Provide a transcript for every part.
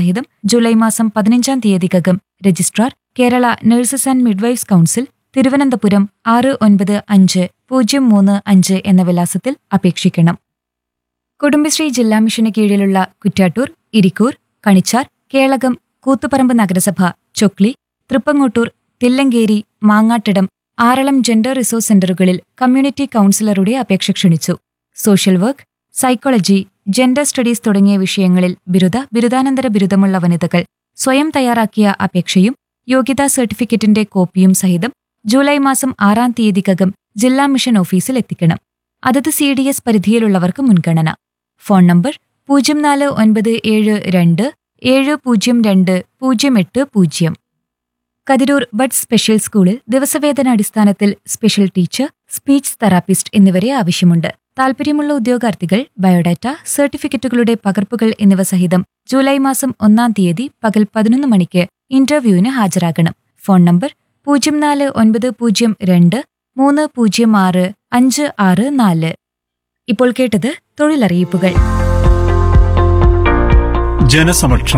സഹിതം ജൂലൈ മാസം 15 registrar Kerala nurses and midwives council Thiruvananthapuram 695035 എന്ന വിലാസത്തിൽ അപേക്ഷിക്കണം. കുടുംബശ്രീ ജില്ലാ മിഷന് കീഴിലുള്ള കുറ്റ്യാട്ടൂർ, ഇരിക്കൂർ, കണിച്ചാർ, കേളകം, കൂത്തുപറമ്പ് നഗരസഭ, Chokli, Thrippangottur, Thillankeri, Mangattidam, Aralam gender resource സെന്ററുകളിൽ community കൗൺസിലറുടെ അപേക്ഷ ക്ഷണിച്ചു. Social work, psychology, gender studies തുടങ്ങിയ വിഷയങ്ങളിൽ ബിരുദാനന്തര ബിരുദമുള്ള വനിതകൾ സ്വയം തയ്യാറാക്കിയ അപേക്ഷയും യോഗ്യതാ സർട്ടിഫിക്കറ്റിന്റെ കോപ്പിയും സഹിതം ജൂലൈ മാസം 6 ജില്ലാ മിഷൻ ഓഫീസിൽ എത്തിക്കണം. അതത് CDS പരിധിയിലുള്ളവർക്ക് മുൻഗണന. Phone number 0492702080. Kathirur bud special സ്കൂളിൽ ദിവസവേതനാടിസ്ഥാനത്തിൽ സ്പെഷ്യൽ ടീച്ചർ, സ്പീച്ച് തെറാപ്പിസ്റ്റ് എന്നിവരെ ആവശ്യമുണ്ട്. താൽപര്യമുള്ള ഉദ്യോഗാർത്ഥികൾ ബയോഡാറ്റ, സർട്ടിഫിക്കറ്റുകളുടെ പകർപ്പുകൾ എന്നിവ സഹിതം ജൂലൈ മാസം 1 പകൽ 11 മണിക്ക് ഇന്റർവ്യൂവിന് ഹാജരാകണം. Phone number 0492306564. ഇപ്പോൾ കേട്ടത് തൊഴിലറിയിപ്പുകൾ. ജനസമക്ഷം.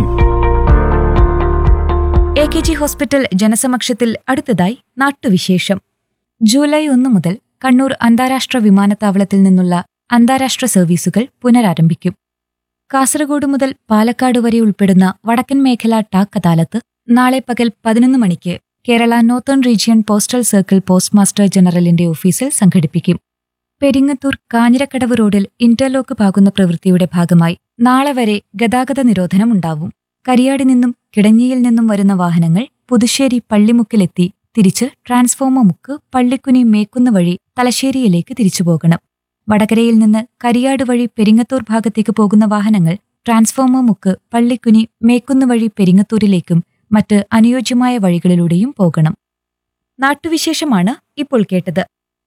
AKG ഹോസ്പിറ്റൽ ജനസമക്ഷത്തിൽ അടുത്തതായി നാട്ടുവിശേഷം. ജൂലൈ 1 മുതൽ കണ്ണൂർ അന്താരാഷ്ട്ര വിമാനത്താവളത്തിൽ നിന്നുള്ള അന്താരാഷ്ട്ര സർവീസുകൾ പുനരാരംഭിക്കും. കാസർഗോഡ് മുതൽ പാലക്കാട് വരെ ഉൾപ്പെടുന്ന വടക്കൻ മേഖല ടാക് അദാലത്ത് നാളെ പകൽ 11 മണിക്ക് Kerala northern region postal circle post master ജനറലിന്റെ ഓഫീസിൽ സംഘടിപ്പിക്കും. പെരിങ്ങത്തൂർ കാഞ്ഞിരക്കടവ് റോഡിൽ ഇന്റർലോക്ക് പാകുന്ന പ്രവൃത്തിയുടെ ഭാഗമായി നാളെ വരെ ഗതാഗത നിരോധനമുണ്ടാവും. കരിയാടി നിന്നും കിടഞ്ഞിയിൽ നിന്നും വരുന്ന വാഹനങ്ങൾ പുതുശ്ശേരി പള്ളിമുക്കിലെത്തി തിരിച്ച് ട്രാൻസ്ഫോമർ മുക്ക് പള്ളിക്കുനി മേക്കുന്ന് വഴി തലശ്ശേരിയിലേക്ക് തിരിച്ചുപോകണം. വടകരയിൽ നിന്ന് കരിയാട് വഴി പെരിങ്ങത്തൂർ ഭാഗത്തേക്ക് പോകുന്ന വാഹനങ്ങൾ ട്രാൻസ്ഫോമർ മുക്ക് പള്ളിക്കുനി മേക്കുന്ന് വഴി പെരിങ്ങത്തൂരിലേക്കും മറ്റ് അനുയോജ്യമായ വഴികളിലൂടെയും പോകണം. നാട്ടുവിശേഷമാണ് ഇപ്പോൾ കേട്ടത്.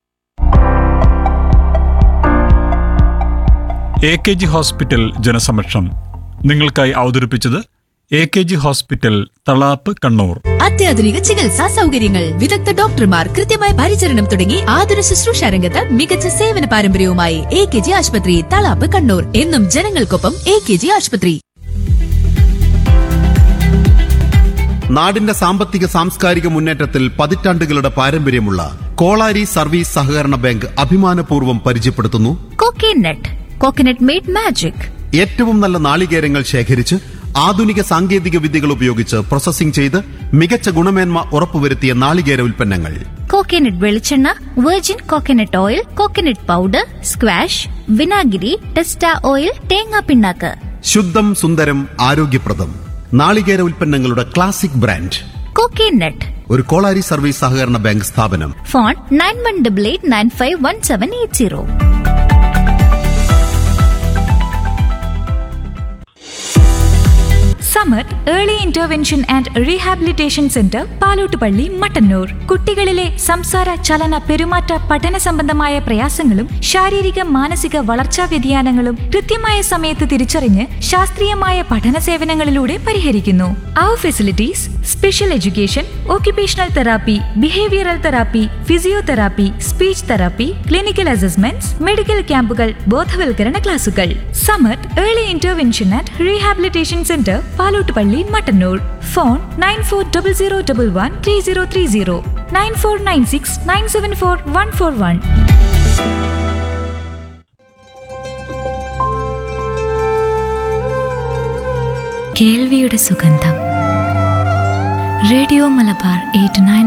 AKG ഹോസ്പിറ്റൽ ജനസമക്ഷം നിങ്ങൾക്കായി അവതരിപ്പിച്ചത് AKG ഹോസ്പിറ്റൽ തളാപ്പ്, കണ്ണൂർ. അത്യാധുനിക ചികിത്സാ സൗകര്യങ്ങൾ, വിദഗ്ധ ഡോക്ടർമാർ, കൃത്യമായ പരിചരണം തുടങ്ങി ആതുര ശുശ്രൂഷ രംഗത്ത് മികച്ച സേവന പാരമ്പര്യവുമായി AKG ആശുപത്രി, തളാപ്പ്, കണ്ണൂർ. എന്നും ജനങ്ങൾക്കൊപ്പം AKG ആശുപത്രി. നാടിന്റെ സാമ്പത്തിക സാംസ്കാരിക മുന്നേറ്റത്തിൽ പതിറ്റാണ്ടുകളുടെ പാരമ്പര്യമുള്ള കോളാരി സർവീസ് സഹകരണ ബാങ്ക് അഭിമാനപൂർവ്വം പരിചയപ്പെടുത്തുന്നു കോക്കനട്ട് മെയ്ഡ് മാജിക്. ഏറ്റവും നല്ല നാളികേരങ്ങൾ ശേഖരിച്ച് ആധുനിക സാങ്കേതിക വിദ്യകൾ ഉപയോഗിച്ച് പ്രോസസ്സിംഗ് ചെയ്ത് മികച്ച ഗുണമേന്മ ഉറപ്പുവരുത്തിയ നാളികേര ഉൽപ്പന്നങ്ങൾ. കോക്കനട്ട് വെളിച്ചെണ്ണ, virgin coconut oil, coconut powder, squash, വിനാഗിരി, ടെസ്റ്റ ഓയിൽ, തേങ്ങാ പിണ്ണാക്ക്. ശുദ്ധം, സുന്ദരം, ആരോഗ്യപ്രദം നാളികേര ഉൽപ്പന്നങ്ങളുടെ ക്ലാസിക് ബ്രാൻഡ് കോക്കനട്ട്. ഒരു കോളാരി സർവീസ് സഹകരണ ബാങ്ക് സ്ഥാപനം. Phone 9188951780. Samath early intervention and rehabilitation centre, Palottupalli, Mattannur. കുട്ടികളിലെ സംസാര, ചലന, പെരുമാറ്റ, പഠന സംബന്ധമായ പ്രയാസങ്ങളും ശാരീരിക മാനസിക വളർച്ചാ വ്യതിയാനങ്ങളും കൃത്യമായ സമയത്ത് തിരിച്ചറിഞ്ഞ് ശാസ്ത്രീയമായ പഠന സേവനങ്ങളിലൂടെ പരിഹരിക്കുന്നു. അവർ facilities: special education, occupational therapy, behavioural therapy, physiotherapy, speech therapy, clinical assessments, medical ക്യാമ്പുകൾ, ബോധവൽക്കരണ ക്ലാസുകൾ. Samath early intervention and rehabilitation centre, Palottupalli, Mattannur. Phone 9400113030, 9496974141. കേൾവിയുടെ സുഗന്ധം. റേഡിയോ മലബാർ 89